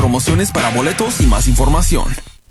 promociones para boletos y más información.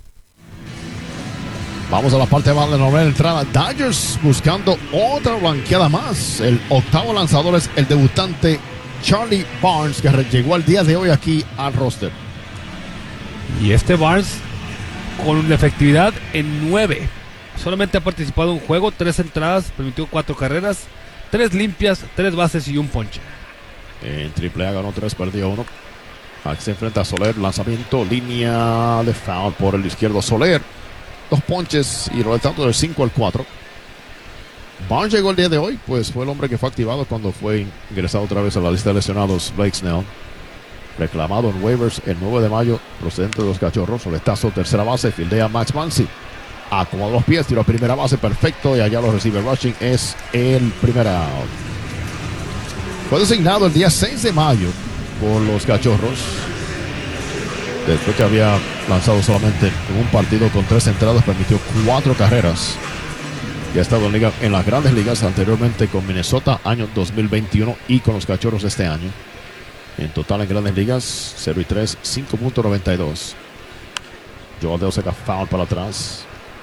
Vamos a la parte baja de la novena entrada. Dodgers buscando otra blanqueada más. El octavo lanzador es el debutante Charlie Barnes, que llegó el día de hoy aquí al roster. Y Barnes con la efectividad en 9. Solamente ha participado en un juego, 3 entradas, permitió 4 carreras, 3 limpias, 3 bases y un ponche. En AAA ganó 3, perdió 1. Aquí se enfrenta a Soler, lanzamiento, línea de foul por el izquierdo. Soler, 2 ponches y rolando del 5 al 4. Barnes llegó el día de hoy, pues fue el hombre que fue activado cuando fue ingresado otra vez a la lista de lesionados Blake Snell. Reclamado en waivers el 9 de mayo, procedente de los Cachorros. Soletazo, tercera base, fildea Max Muncy. Acomodó los pies, tiró a primera base, perfecto, y allá lo recibe rushing, es el primer out. Fue designado el día 6 de mayo por los Cachorros, después que había lanzado solamente en un partido con 3 entradas, permitió 4 carreras. Y ha estado en las grandes ligas anteriormente con Minnesota, año 2021, y con los Cachorros este año. En total en grandes ligas, 0-3, 5.92. Joe Adell saca foul para atrás.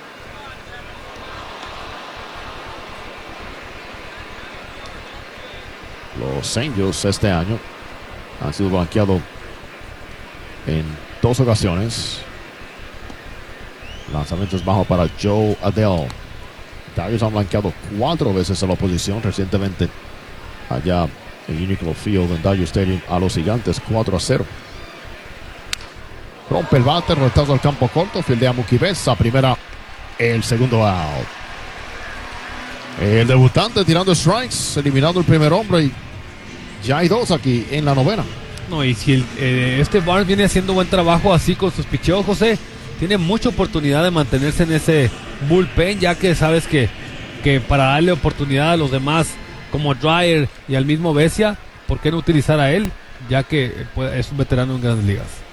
Los Angels este año han sido blanqueados en 2 ocasiones. Lanzamientos bajos para Joe Adell. Dodgers han blanqueado 4 veces a la oposición recientemente allá en Uniqlo Field en Dodger Stadium a los Gigantes, 4-0. Rompe el bate, retazo al campo corto, fildea Mookie Betts a primera, el segundo out. El debutante tirando strikes, eliminando el primer hombre, y ya hay 2 aquí en la novena. No, y si Barnes viene haciendo buen trabajo así con sus picheos, José, tiene mucha oportunidad de mantenerse en ese bullpen, ya que sabes que para darle oportunidad a los demás como Dreyer y al mismo Vesia, ¿por qué no utilizar a él? Ya que es un veterano en grandes ligas.